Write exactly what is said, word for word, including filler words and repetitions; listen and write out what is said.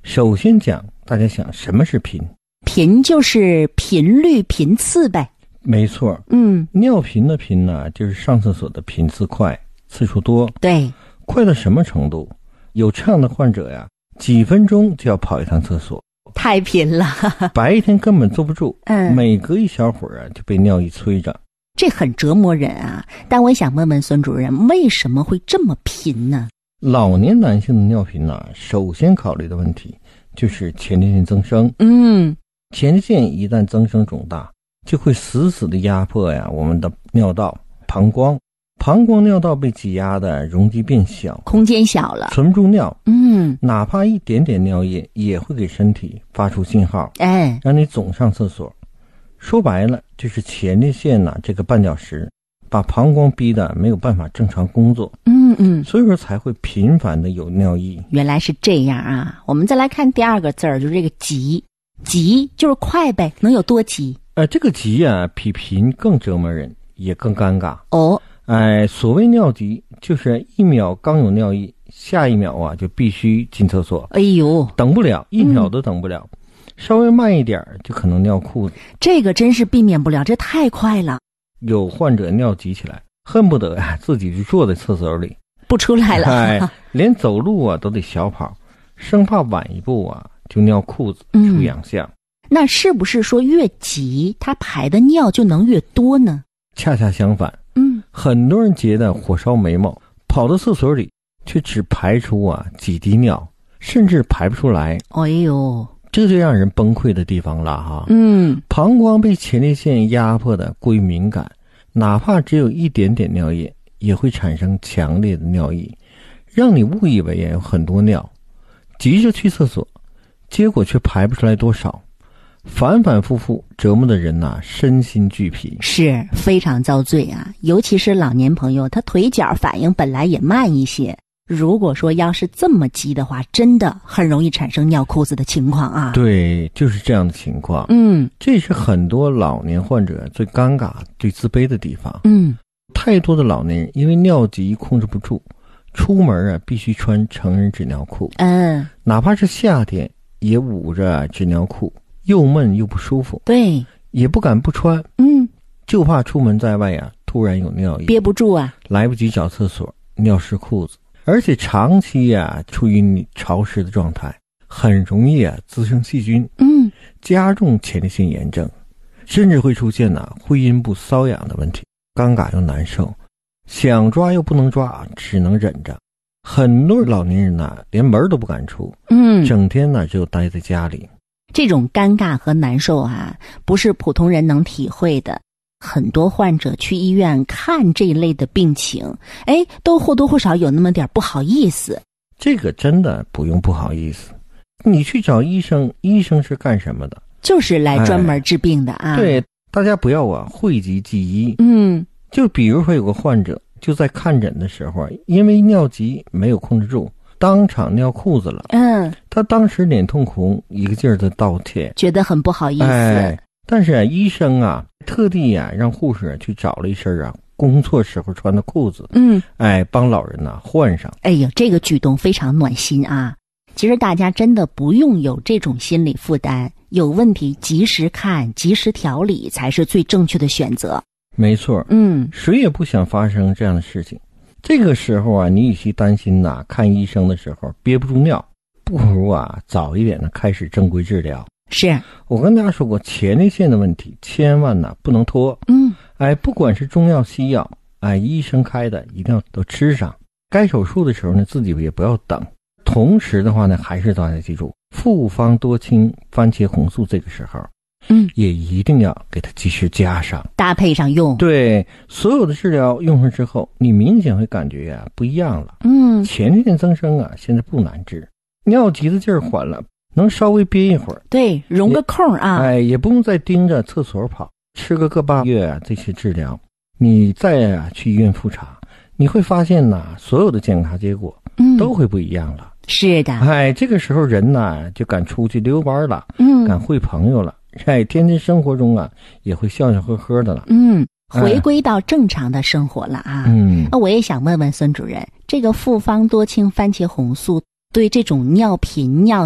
首先讲，大家想什么是频？ 频就是频率频次呗。 没错， 嗯， 尿频的频呢，就是上厕所的频次快，次数多。 对， 快到什么程度？有这样的患者呀，几分钟就要跑一趟厕所， 太频了。 白天根本坐不住， 嗯， 每隔一小会儿啊就被尿意催着， 这很折磨人啊。但我也想问问孙主任，为什么会这么频呢？ 老年男性的尿频呢，首先考虑的问题就是前列腺增生。 嗯， 前列腺一旦增生肿大，就会死死的压迫呀我们的尿道、膀胱。膀胱尿道被挤压的容积变小， 空间小了， 存不住尿。 嗯， 哪怕一点点尿液也会给身体发出信号， 哎， 让你总上厕所。说白了，就是前列腺呐、啊、这个绊脚石，把膀胱逼得没有办法正常工作。 嗯嗯， 所以说才会频繁的有尿意。 原来是这样啊！我们再来看第二个字儿，就是这个急，急就是快呗，能有多急？ 呃，这个急啊，比频更折磨人，也更尴尬。 哦， 哎，所谓尿急，就是一秒刚有尿意，下一秒啊就必须进厕所。 哎呦， 等不了，一秒都等不了，嗯、稍微慢一点就可能尿裤子。 这个真是避免不了，这太快了。 有患者尿急起来，恨不得啊自己就坐在厕所里不出来了， 哎，连走路啊都得小跑，生怕晚一步啊就尿裤子出洋相。嗯、 那是不是说越急，他排的尿就能越多呢？ 恰恰相反。 嗯， 很多人觉得火烧眉毛，跑到厕所里却只排出啊几滴尿，甚至排不出来。 哎呦， 这就让人崩溃的地方了哈。 嗯， 膀胱被前列腺压迫的过于敏感，哪怕只有一点点尿液，也会产生强烈的尿意，让你误以为有很多尿，急着去厕所，结果却排不出来多少。反反复复折磨的人呐、啊，身心俱疲， 是非常遭罪啊！尤其是老年朋友，他腿脚反应本来也慢一些，如果说要是这么急的话，真的很容易产生尿裤子的情况啊。 对，就是这样的情况。 嗯， 这是很多老年患者最尴尬、最自卑的地方。 嗯， 太多的老年人因为尿急控制不住，出门啊必须穿成人纸尿裤。 嗯， 哪怕是夏天也捂着纸尿裤，又闷又不舒服。 对， 也不敢不穿。 嗯， 就怕出门在外呀、啊，突然有尿意， 憋不住啊， 来不及找厕所，尿湿裤子。而且长期呀、啊、处于潮湿的状态，很容易啊滋生细菌， 嗯， 加重前列腺炎症，甚至会出现呢、啊、会阴部瘙痒的问题，尴尬又难受，想抓又不能抓，只能忍着。很多老年人呢、啊、连门都不敢出， 嗯， 整天呢只有待在家里。 这种尴尬和难受啊，不是普通人能体会的。很多患者去医院看这一类的病情，哎，都或多或少有那么点不好意思。 这个真的不用不好意思，你去找医生，医生是干什么的？ 就是来专门治病的啊。 哎、对，大家不要啊讳疾忌医。 嗯， 就比如说有个患者就在看诊的时候，因为尿急没有控制住，当场尿裤子了。 嗯， 他当时脸通红，一个劲儿的道歉， 觉得很不好意思。 哎，但是啊，医生啊特地啊让护士去找了一身啊工作时候穿的裤子， 嗯， 哎，帮老人呐换上。 哎呦，这个举动非常暖心啊！其实大家真的不用有这种心理负担，有问题及时看，及时调理才是最正确的选择。 没错， 嗯， 谁也不想发生这样的事情。这个时候啊，你与其担心呐、啊，看医生的时候憋不住尿，不如啊早一点的开始正规治疗。 是我跟大家说过，前列腺的问题千万呐不能拖。 嗯， 哎，不管是中药西药，哎，医生开的一定要都吃上。该手术的时候呢，自己也不要等。同时的话呢，还是大家记住，复方多清番茄红素这个时候， 嗯， 也一定要给它及时加上， 搭配上用。 对，所有的治疗用上之后，你明显会感觉呀、啊、不一样了。 嗯， 前列腺增生啊，现在不难治，尿急的劲儿缓了，能稍微憋一会儿， 对，容个空啊， 哎，也不用再盯着厕所跑，吃个个把月啊，这些治疗，你再啊去医院复查，你会发现呐，所有的检查结果都会不一样了。 嗯、是的， 哎，这个时候人呐就敢出去溜弯了， 嗯， 敢会朋友了，哎，天天生活中啊也会笑笑呵呵的了， 嗯，回归到正常的生活了啊。 嗯， 那我也想问问孙主任，这个复方多清番茄红素对这种尿频尿